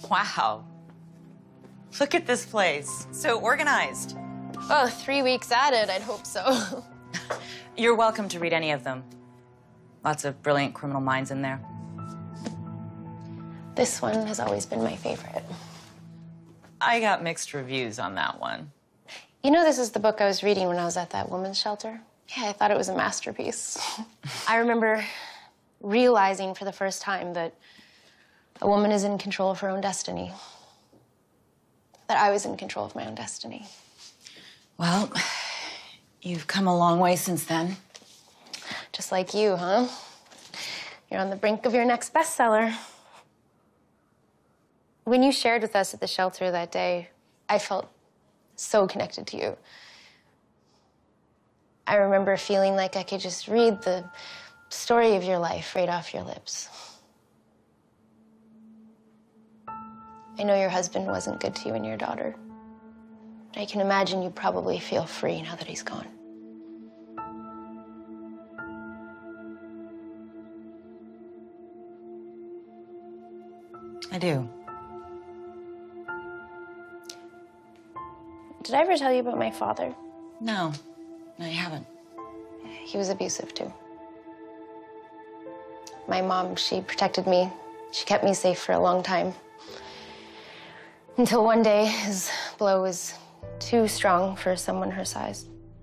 Wow. Look at this place. So organized. Oh, 3 weeks at it, I'd hope so. You're welcome to read any of them. Lots of brilliant criminal minds in there. This one has always been my favorite. I got mixed reviews on that one. You know, this is the book I was reading when I was at that women's shelter. Yeah, I thought it was a masterpiece. I remember realizing for the first time that a woman is in control of her own destiny. That I was in control of my own destiny. Well, you've come a long way since then. Just like you, huh? You're on the brink of your next bestseller. When you shared with us at the shelter that day, I felt so connected to you. I remember feeling like I could just read the story of your life right off your lips. I know your husband wasn't good to you and your daughter. I can imagine you probably feel free now that he's gone. I do. Did I ever tell you about my father? No, you haven't. He was abusive, too. My mom, she protected me. She kept me safe for a long time. Until one day, his blow was too strong for someone her size.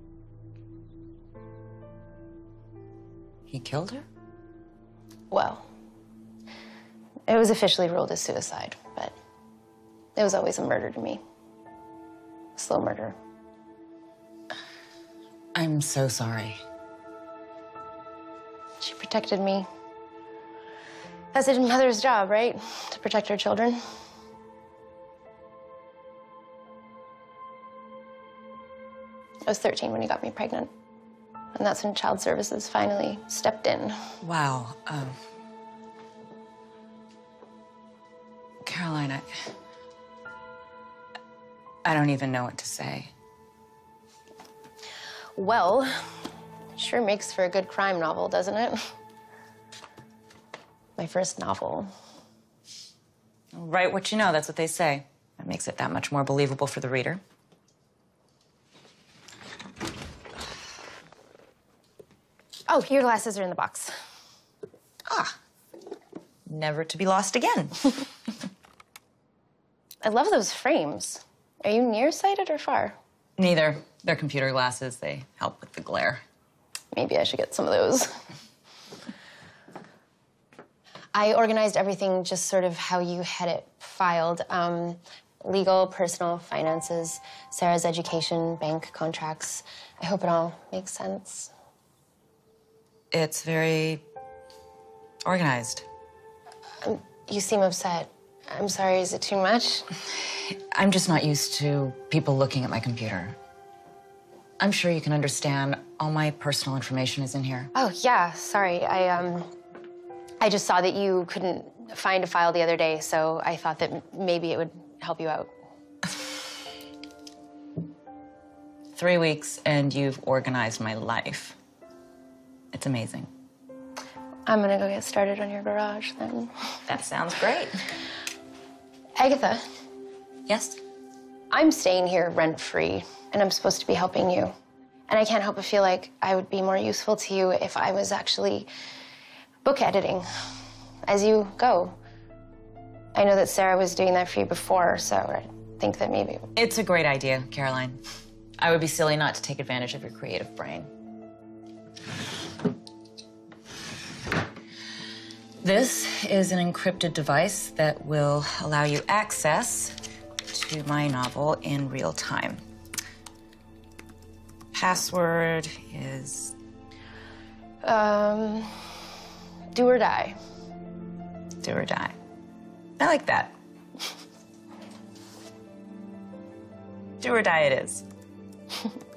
He killed her? Well, it was officially ruled as suicide, but it was always a murder to me. Slow murder. I'm so sorry. She protected me. That's a mother's job, right? To protect her children. I was 13 when he got me pregnant. And that's when Child Services finally stepped in. Wow. Caroline, I don't even know what to say. Well, it sure makes for a good crime novel, doesn't it? My first novel. Write what you know, that's what they say. That makes it that much more believable for the reader. Oh, your glasses are in the box. Ah, never to be lost again. I love those frames. Are you nearsighted or far? Neither. They're computer glasses. They help with the glare. Maybe I should get some of those. I organized everything just sort of how you had it filed. Legal, personal, finances, Sarah's education, bank contracts. I hope it all makes sense. It's very organized. You seem upset. I'm sorry, is it too much? I'm just not used to people looking at my computer. I'm sure you can understand all my personal information is in here. Oh, yeah, sorry. I just saw that you couldn't find a file the other day, so I thought that maybe it would help you out. 3 weeks and you've organized my life. It's amazing. I'm gonna go get started on your garage then. That sounds great. Agatha. Yes? I'm staying here rent-free, and I'm supposed to be helping you. And I can't help but feel like I would be more useful to you if I was actually book editing as you go. I know that Sarah was doing that for you before, so I think that maybe... It's a great idea, Caroline. I would be silly not to take advantage of your creative brain. This is an encrypted device that will allow you access to my novel in real time. Password is... do or die. Do or die. I like that. Do or die it is.